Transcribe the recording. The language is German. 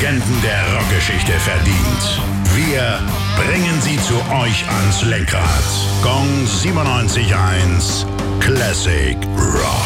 Legenden der Rockgeschichte verdient. Wir bringen sie zu euch ans Lenkrad. Gong 97.1 Classic Rock.